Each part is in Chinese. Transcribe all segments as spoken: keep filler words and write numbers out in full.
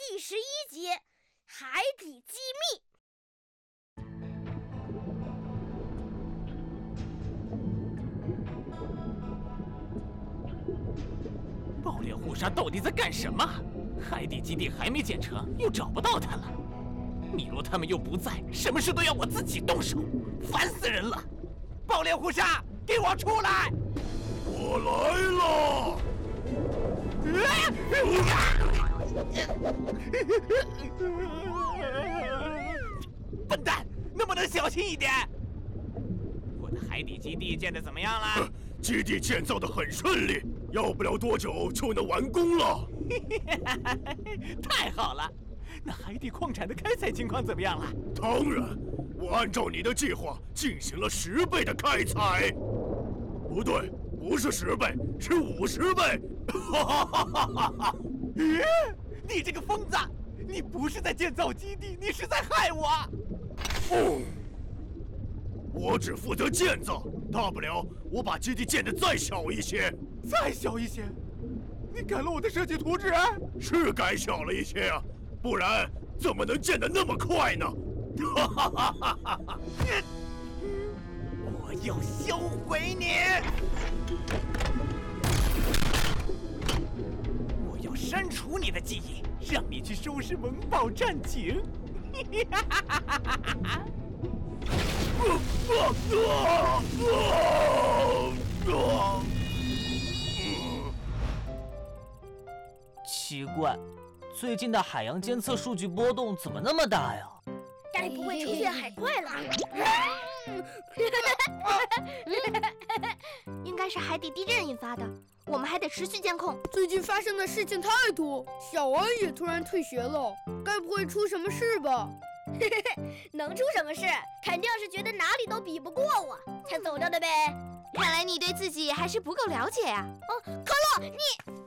第十一集《海底机密》。 爆裂虎鲨到底在干什么？海底基地还没建成，又找不到它了。米罗他们又不在，什么事都要我自己动手，烦死人了！爆裂虎鲨，给我出来！ 我来了！ 笨蛋，能不能小心一点？我的海底基地建得怎么样了？ 基地建造得很顺利，要不了多久就能完工了。 太好了！那海底矿产的开采情况怎么样了？ 当然，我按照你的计划进行了十倍的开采。不对，不是十倍，是五十倍。哈哈哈哈哈！ 咦，你这个疯子！你不是在建造基地，你是在害我！ 哦，我只负责建造，大不了我把基地建得再小一些。 再小一些？你改了我的设计图纸？ 是改小了一些啊，不然怎么能建得那么快呢？哈哈哈哈哈哈！ 我要销毁你！我要删除你的记忆，让你去收拾萌宝战警！哈哈哈哈哈哈！ 奇怪，最近的海洋监测数据波动怎么那么大呀？ 该不会出现海怪了？ 应该是海底地震引发的，我们还得持续监控。 最近发生的事情太多，小安也突然退学了，该不会出什么事吧？ 能出什么事？肯定是觉得哪里都比不过我，才走掉的呗。 看来你对自己还是不够了解呀、啊。 哦，可乐，你。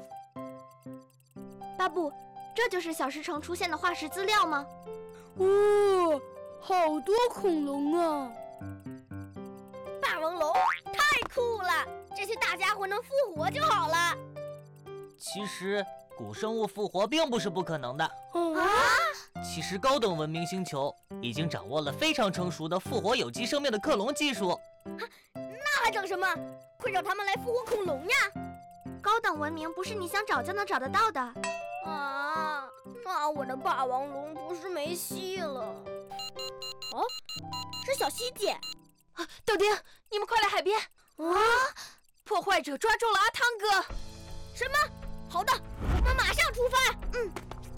巴布，这就是小石城出现的化石资料吗？ 哦，好多恐龙啊！ 霸王龙太酷了，这些大家伙能复活就好了。 其实古生物复活并不是不可能的啊！ 其实高等文明星球已经掌握了非常成熟的复活有机生命的克隆技术。 啊，那还等什么？快让他们来复活恐龙呀！ 高等文明不是你想找就能找得到的。 啊，那我的霸王龙不是没戏了？哦，是小希姐。 啊，豆丁，你们快来海边！ 啊！ 破坏者抓住了阿汤哥。 什么？好的，我们马上出发。嗯。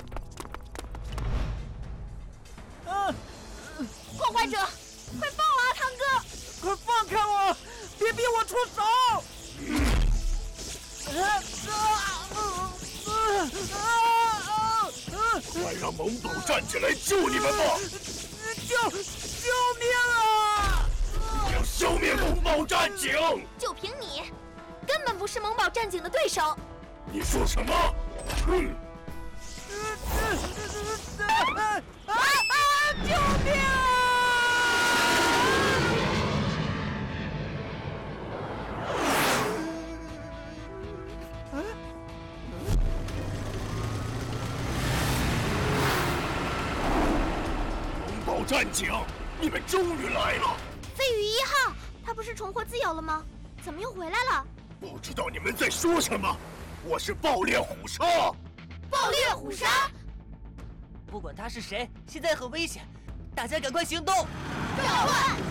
啊！ 破坏者，快放了阿汤哥！ 快放开我！别逼我出手！ 快让萌宝站起来救你们吧！ 救救命啊！ 要消灭萌宝战警！ 就凭你，根本不是萌宝战警的对手！ 你说什么？哼！ 啊啊！救命啊！ 战警，你们终于来了！ 飞羽一号，他不是重获自由了吗？怎么又回来了？ 不知道你们在说什么。我是爆裂虎鲨。 爆裂虎鲨！ 不管他是谁，现在很危险，大家赶快行动！ 召唤